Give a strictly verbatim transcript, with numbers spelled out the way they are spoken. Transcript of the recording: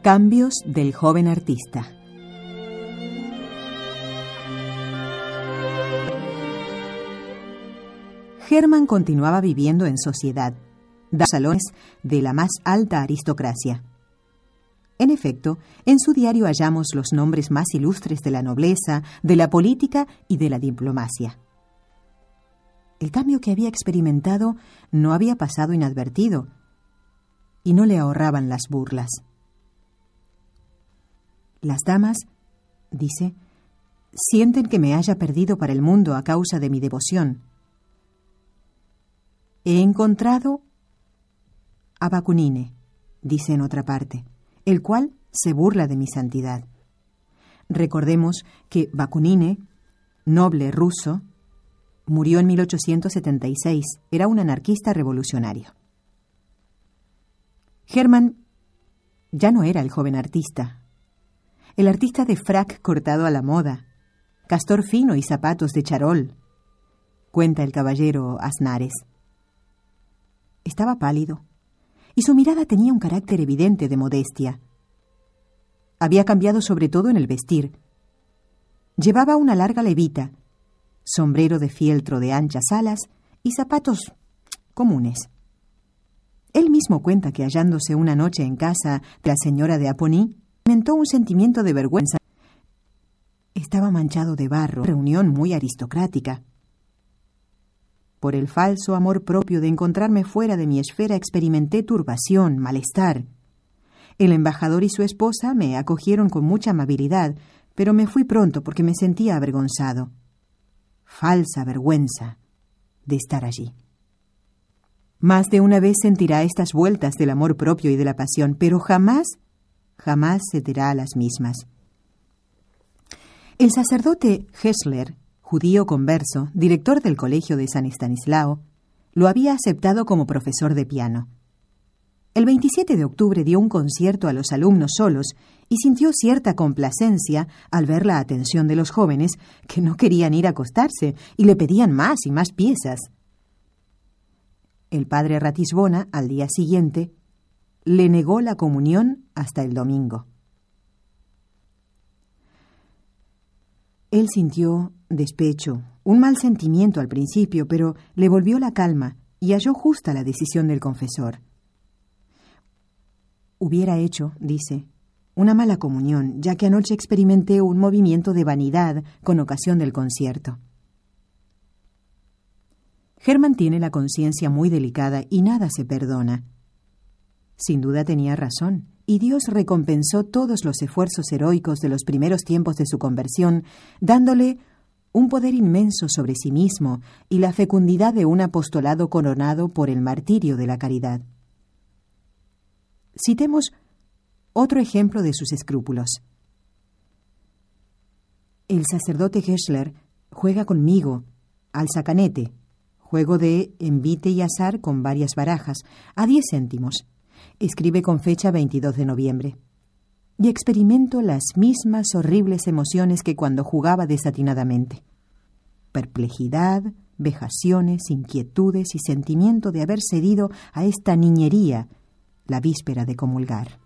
Cambios del joven artista. Hermann continuaba viviendo en sociedad, de salones de la más alta aristocracia. En efecto, en su diario hallamos los nombres más ilustres de la nobleza, de la política y de la diplomacia. El cambio que había experimentado no había pasado inadvertido, y no le ahorraban las burlas. Las damas, dice, sienten que me haya perdido para el mundo a causa de mi devoción. He encontrado a Bakunin, dice en otra parte, el cual se burla de mi santidad. Recordemos que Bakunin, noble ruso, murió en mil ochocientos setenta y seis. Era un anarquista revolucionario. Hermann ya no era el joven artista. El artista de frac cortado a la moda, castor fino y zapatos de charol, cuenta el caballero Aznares. Estaba pálido, y su mirada tenía un carácter evidente de modestia. Había cambiado sobre todo en el vestir. Llevaba una larga levita, sombrero de fieltro de anchas alas y zapatos comunes. Él mismo cuenta que hallándose una noche en casa de la señora de Apony, experimentó un sentimiento de vergüenza. Estaba manchado de barro, reunión muy aristocrática. Por el falso amor propio de encontrarme fuera de mi esfera experimenté turbación, malestar. El embajador y su esposa me acogieron con mucha amabilidad, pero me fui pronto porque me sentía avergonzado. Falsa vergüenza de estar allí. Más de una vez sentirá estas vueltas del amor propio y de la pasión, pero jamás, jamás cederá a las mismas. El sacerdote Hessler, judío converso, director del colegio de San Estanislao, lo había aceptado como profesor de piano. El veintisiete de octubre dio un concierto a los alumnos solos y sintió cierta complacencia al ver la atención de los jóvenes que no querían ir a acostarse y le pedían más y más piezas. El padre Ratisbona, al día siguiente, le negó la comunión hasta el domingo. Él sintió despecho, un mal sentimiento al principio, pero le volvió la calma y halló justa la decisión del confesor. Hubiera hecho, dice, una mala comunión, ya que anoche experimenté un movimiento de vanidad con ocasión del concierto. Hermann tiene la conciencia muy delicada y nada se perdona. Sin duda tenía razón, y Dios recompensó todos los esfuerzos heroicos de los primeros tiempos de su conversión, dándole un poder inmenso sobre sí mismo y la fecundidad de un apostolado coronado por el martirio de la caridad. Citemos otro ejemplo de sus escrúpulos. El sacerdote Hessler juega conmigo al sacanete, juego de envite y azar con varias barajas, a diez céntimos. Escribe con fecha veintidós de noviembre. Y experimento las mismas horribles emociones que cuando jugaba desatinadamente. Perplejidad, vejaciones, inquietudes y sentimiento de haber cedido a esta niñería la víspera de comulgar.